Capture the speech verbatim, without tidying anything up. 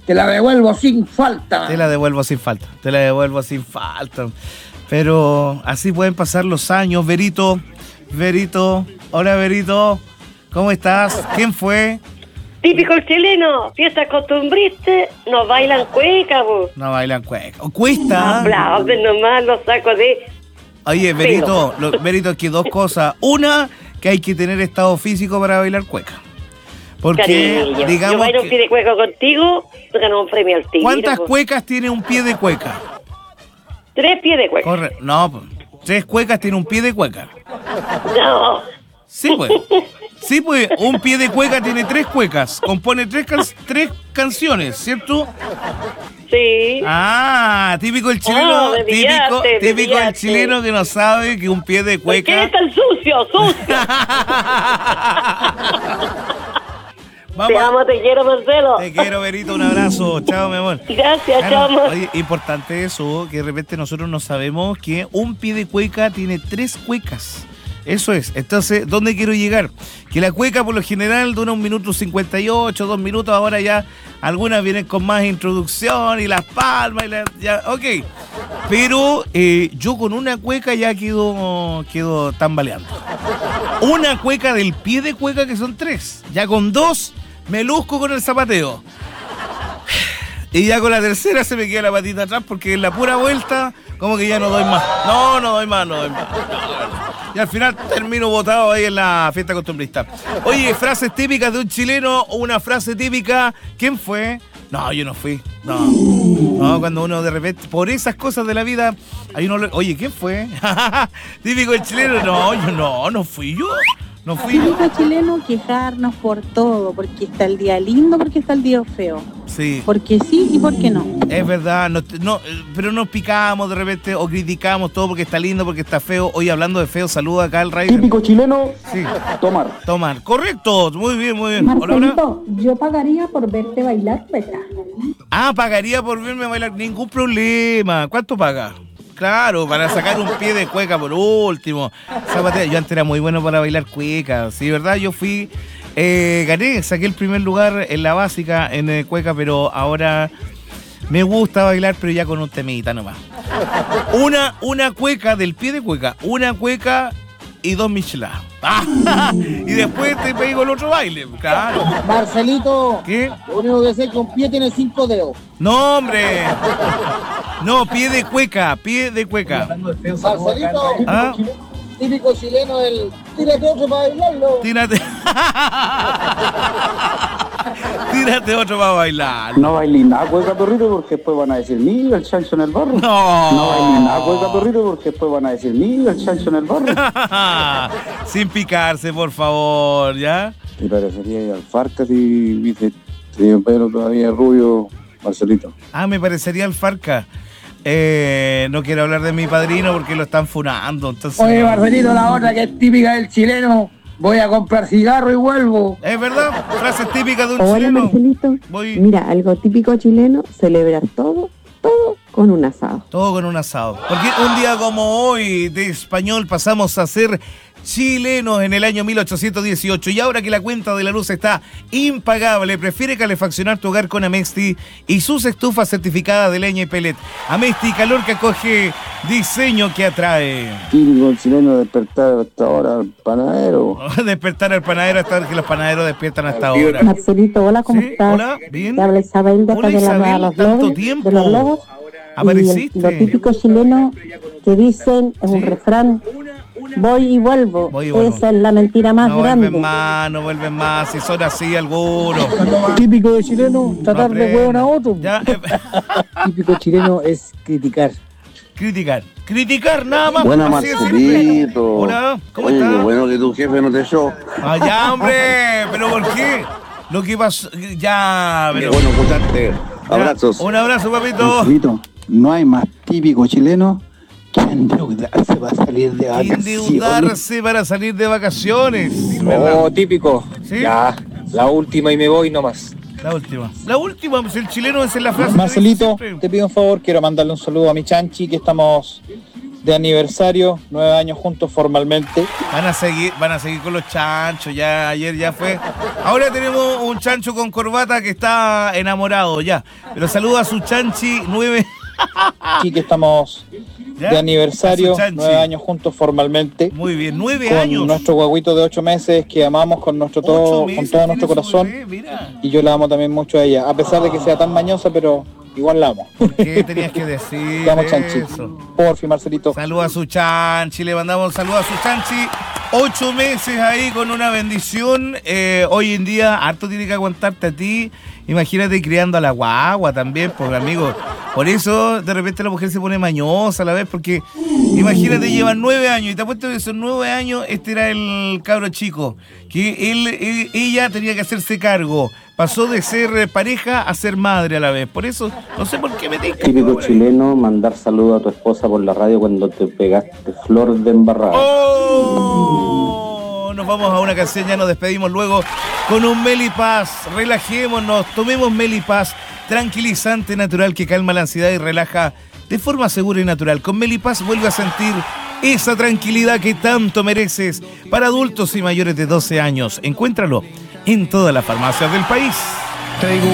te la devuelvo sin falta. Te la devuelvo sin falta, te la devuelvo sin falta. Pero así pueden pasar los años. Verito, Verito, hola Verito, ¿cómo estás? ¿Quién fue? Típico chileno, fiestas costumbristas, no bailan cueca, vos. No bailan cueca. ¿Cuesta? Aplauden nomás, los saco de... Oye, Verito, lo, Verito, aquí dos cosas. Una, que hay que tener estado físico para bailar cueca. Porque, Cariño, digamos yo bailo que, un pie de cueca contigo, te ganó un premio al tiro. ¿cuántas pues. cuecas tiene un pie de cueca? Tres pies de cueca. Corre, no, pues, tres cuecas tiene un pie de cueca. No. Sí, pues. Sí, pues, un pie de cueca tiene tres cuecas. Compone tres, can- tres canciones, ¿cierto? Sí. Ah, típico el chileno, Oh, me típico, pillaste, me típico el pillaste. chileno que no sabe que un pie de ¿Por qué cueca. es tan sucio, sucio? Vamos. Te amo, te quiero, Marcelo. Te quiero, Verito, un abrazo. Chao, mi amor. Gracias, Ah, chao, no, amor. oye, importante eso, que de repente nosotros no sabemos que un pie de cueca tiene tres cuecas. Eso es. Entonces, ¿dónde quiero llegar? Que la cueca por lo general dura un minuto cincuenta y ocho, dos minutos. Ahora ya algunas vienen con más introducción y las palmas y la, ya, ok. Pero eh, yo con una cueca ya quedo, quedo tambaleando. Una cueca del pie de cueca que son tres. Ya con dos me luzco con el zapateo. Y ya con la tercera se me queda la patita atrás porque en la pura vuelta como que ya no doy más. No, no doy más, no doy más. No, no. Y al final termino botado ahí en la fiesta costumbrista. Oye, frases típicas de un chileno o una frase típica. ¿Quién fue? No, yo no fui. No. No, cuando uno de repente, por esas cosas de la vida, hay uno, oye, ¿quién fue? Típico el chileno. No, yo no, no fui yo. No fui yo. Típico chileno, quejarnos por todo, porque está el día lindo, porque está el día feo. Sí. Porque sí y porque no. Es verdad, no, no, pero nos picamos de repente o criticamos todo porque está lindo, porque está feo. Hoy hablando de feo, saluda acá al Raider. Típico chileno, Sí, tomar. tomar. Correcto, muy bien, muy bien. Hola, hola. Marcelito, yo pagaría por verte bailar cueca. Ah, pagaría por verme bailar, ningún problema. ¿Cuánto paga? Claro, para sacar un pie de cueca por último. Zapatea. Yo antes era muy bueno para bailar cueca. Sí, ¿verdad? Yo fui, eh, gané, saqué el primer lugar en la básica en eh, cueca, pero ahora me gusta bailar, pero ya con un temita nomás. Una, una cueca del pie de cueca, una cueca y dos micheladas. Ah, y después te pego el otro baile, claro. Marcelito, ¿Qué? lo único que sé es que un pie tiene cinco dedos. No, hombre. No, pie de cueca, pie de cueca. Marcelito, ¿Ah? típico chileno, el tírate otro para bailarlo. Tírate. Tírate otro para bailar. No bailes nada, cueca, perrito, porque después van a decir, mira el chancho en el barro. No. No bailes nada, cueca, perrito, porque después van a decir, mira el chancho en el barro. Sin picarse, por favor, ¿ya? Te parecería al Farca si viste, si un pelo todavía rubio, Marcelito. Ah, me parecería el Farca. Eh, no quiero hablar de mi padrino porque lo están funando. Entonces, Oye, Marcelito, la otra que es típica del chileno, voy a comprar cigarro y vuelvo. ¿es verdad? Frases típicas de un Hola, chileno. Marcelito. Voy Mira, algo típico chileno, celebrar todo, todo con un asado. todo con un asado. Porque un día como hoy de español pasamos a ser chilenos en el año mil ochocientos dieciocho y ahora que la cuenta de la luz está impagable, prefiere calefaccionar tu hogar con Amesti y sus estufas certificadas de leña y pellet. Amesti, calor que acoge, diseño que atrae. Típico chileno despertar hasta ahora al panadero. Despertar al panadero hasta que los panaderos despiertan hasta ahora. Marcelito, hola, ¿cómo Sí, estás? hola, bien. Te habla Isabel de acá Hola, de la Isabel, Nueva Los tanto Lobos, tiempo. de los Lobos. Apareciste. Y el- lo típico chileno que dicen es un Sí. refrán, voy y vuelvo. Voy y vuelvo. Esa es la mentira más No grande. vuelven más, no vuelven más, si son así algunos. Típico de chileno, tratar de hueón a otro. Ya, eh, Típico chileno es criticar. criticar. Criticar nada más. Buena, así de simple. Marcelito. Hola, ¿cómo Oye, estás? qué bueno que tu jefe no te echó. Ah, ya, hombre, pero ¿por qué? Lo que pasó, ya, Qué pero... bueno escucharte. ya. Abrazos. Un abrazo, papito. Marcelito, no hay más típico chileno que endeudarse para salir de vacaciones. Endeudarse para salir de vacaciones. ¿Verdad? Oh, típico. ¿Sí? Ya, la última y me voy nomás. La última. La última, pues el chileno es en la frase. que Marcelito, dice siempre. te pido un favor, quiero mandarle un saludo a mi chanchi, que estamos de aniversario, nueve años juntos formalmente. Van a seguir, van a seguir con los chanchos, ya ayer ya fue. Ahora tenemos un chancho con corbata que está enamorado ya. Pero saluda a su chanchi nueve. Aquí que estamos ¿Ya? de aniversario, A su chanchi. nueve años juntos formalmente. Muy bien, nueve Con años. nuestro guaguito de ocho meses que amamos con nuestro todo, Ocho meses con todo nuestro tiene su corazón. bebé, mira. Y yo la amo también mucho a ella, a pesar de que sea tan mañosa, pero igual la amo. ¿Qué tenías que decir? Te amo, Chanchi. Eso. Porfi, Marcelito. Saluda a su chanchi, le mandamos un saludo a su chanchi. Ocho meses ahí con una bendición. Eh, hoy en día, harto tiene que aguantarte a ti. Imagínate criando a la guagua también, por amigo. Por eso, de repente la mujer se pone mañosa a la vez, porque imagínate, llevan nueve años, y te apuesto que esos nueve años, este era el cabro chico, que él, él- ella tenía que hacerse cargo. Pasó de ser pareja a ser madre a la vez. Por eso, no sé por qué me tinca. Típico chileno, mandar saludos a tu esposa por la radio cuando te pegaste flor de embarrada. ¡Oh! Nos vamos a una canción, ya nos despedimos luego con un Melipaz. Relajémonos, tomemos Melipaz, tranquilizante natural que calma la ansiedad y relaja de forma segura y natural. Con Melipaz vuelve a sentir esa tranquilidad que tanto mereces. Para adultos y mayores de doce años, encuéntralo en todas las farmacias del país. Te digo